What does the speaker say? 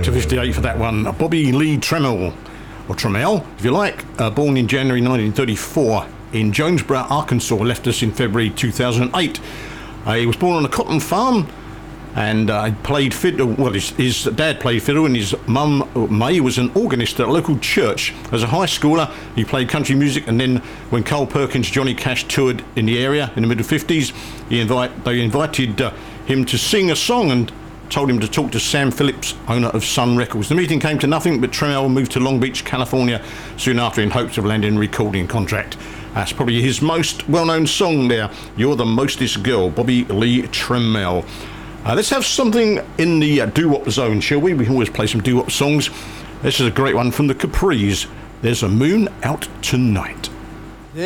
back to 58 for that one. Bobby Lee Tramiel, or Trammell, if you like, born in January 1934 in Jonesboro, Arkansas, left us in February 2008. He was born on a cotton farm, and he played fiddle. Well, his dad played fiddle, and his mum, May, was an organist at a local church. As a high schooler, he played country music, and then when Carl Perkins, Johnny Cash toured in the area in the middle 50s, they invited him to sing a song and told him to talk to Sam Phillips, owner of Sun Records. The meeting came to nothing, but Trammell moved to Long Beach, California soon after in hopes of landing a recording contract. That's probably his most well-known song there, You're the Mostest Girl, Bobby Lee Trammell. Let's have something in the doo-wop zone, shall we? We can always play some doo-wop songs. This is a great one from the Capris. There's a Moon Out Tonight.